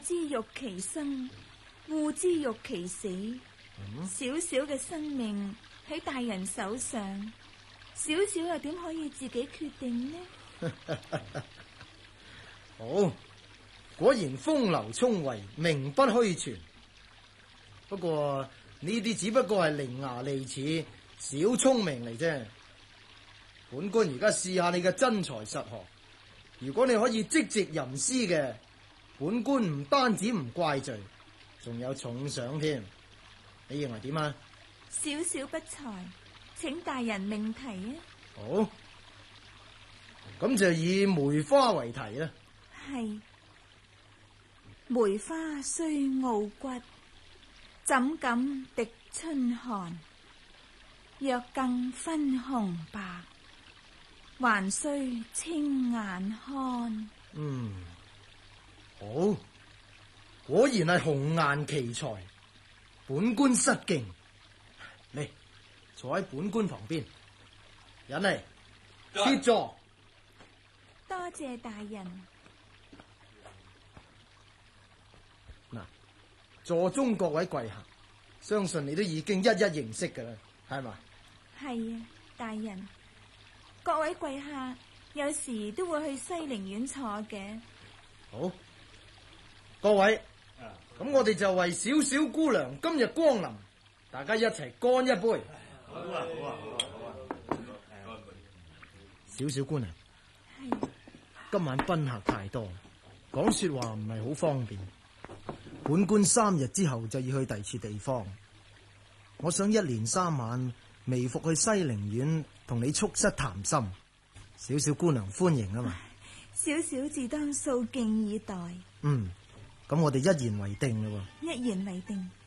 之欲其生，惡之欲其死。小小嘅生命喺大人手上，小小又點可以自己決定呢？ 好，果然風流聰慧，名不虛傳。不過呢啲只不過係伶牙俐齒、小聰明嚟啫。本官而家試下你嘅真才實學，如果你可以積籍吟詩嘅，本官唔單止唔怪罪，仲有重賞添。你認為點啊？ 小小不才，請大人命題啊！ 好，咁就以梅花為題啦。 係梅花雖傲骨，怎敢敵春寒？若更分紅白，還須青眼看。 好，果然係紅顏奇才，本官失敬。嚟，坐喺本官旁邊，引嚟協助。 多謝大人。 嗱，座中各位貴客，相信你都已經一一認識噶啦，係嘛？ 係啊，大人。各位貴客有時都會去西陵苑坐嘅。 好，各位，咁我哋就為小小姑娘今日光臨，大家一齊乾一杯。 好啊，好啊，好啊，好啊！ 小小姑娘， 係今晚賓客太多，講說話唔係好方便。本官3日之後就要去第二處地方，我想1連3晚微服去西陵苑同你促膝談心。小小姑娘歡迎啊嘛。 小小自當素敬以待。 咁我哋一言為定啦喎。 一言為定。